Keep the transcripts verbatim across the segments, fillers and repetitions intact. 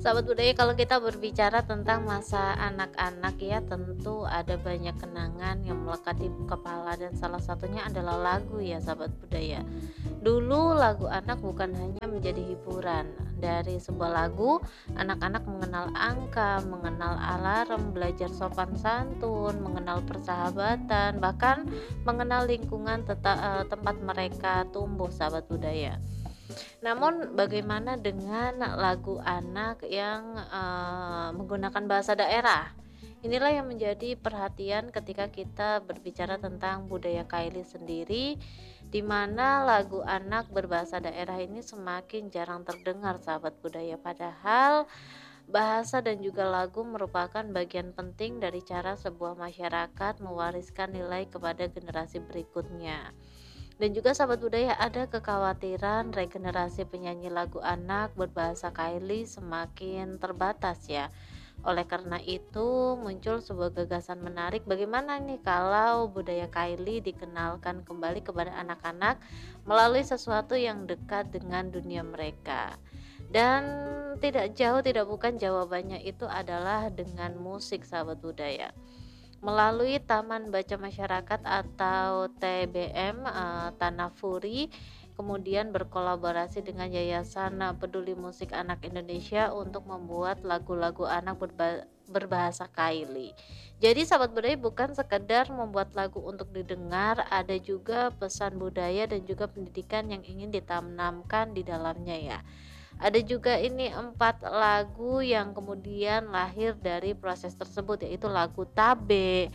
Sahabat budaya, kalau kita berbicara tentang masa anak-anak ya, tentu ada banyak kenangan yang melekat di kepala dan salah satunya adalah lagu ya sahabat budaya. Dulu lagu anak bukan hanya menjadi hiburan. Dari sebuah lagu, anak-anak mengenal angka, mengenal alarm, belajar sopan santun, mengenal persahabatan, bahkan mengenal lingkungan teta- eh, tempat mereka tumbuh sahabat budaya. Namun bagaimana dengan lagu anak yang, eee, menggunakan bahasa daerah? Inilah yang menjadi perhatian ketika kita berbicara tentang budaya Kaili sendiri, di mana lagu anak berbahasa daerah ini semakin jarang terdengar sahabat budaya. Padahal bahasa dan juga lagu merupakan bagian penting dari cara sebuah masyarakat mewariskan nilai kepada generasi berikutnya. Dan juga sahabat budaya, ada kekhawatiran regenerasi penyanyi lagu anak berbahasa Kaili semakin terbatas ya. Oleh karena itu muncul sebuah gagasan menarik, bagaimana nih kalau budaya Kaili dikenalkan kembali kepada anak-anak melalui sesuatu yang dekat dengan dunia mereka. Dan tidak jauh tidak bukan jawabannya itu adalah dengan musik sahabat budaya. Melalui Taman Baca Masyarakat atau T B M, eee, Tanah Furi, kemudian berkolaborasi dengan Yayasan Peduli Musik Anak Indonesia untuk membuat lagu-lagu anak berba berbahasa Kaili. Jadi sahabat budaya bukan sekedar membuat lagu untuk didengar, ada juga pesan budaya dan juga pendidikan yang ingin ditanamkan di dalamnya ya. Ada juga ini empat lagu yang kemudian lahir dari proses tersebut, yaitu lagu Tabe,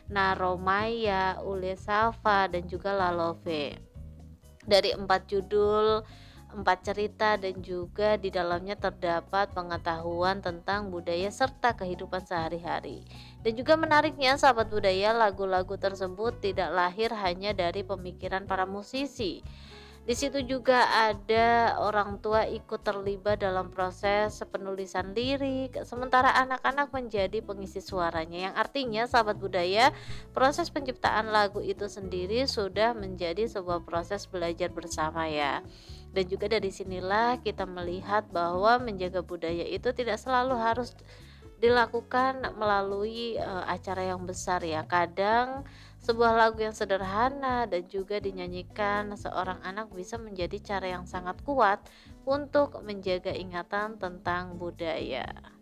Naromaya, Ule Safa, dan juga Lalove. Dari empat judul, empat cerita, dan juga di dalamnya terdapat pengetahuan tentang budaya serta kehidupan sehari-hari. Dan juga menariknya sahabat budaya, lagu-lagu tersebut tidak lahir hanya dari pemikiran para musisi. Di situ juga ada orang tua ikut terlibat dalam proses penulisan lirik, sementara anak-anak menjadi pengisi suaranya. Yang artinya sahabat budaya, proses penciptaan lagu itu sendiri sudah menjadi sebuah proses belajar bersama ya. Dan juga dari sinilah kita melihat bahwa menjaga budaya itu tidak selalu harus dilakukan melalui, eee, acara yang besar ya. Kadang sebuah lagu yang sederhana dan juga dinyanyikan seorang anak bisa menjadi cara yang sangat kuat untuk menjaga ingatan tentang budaya.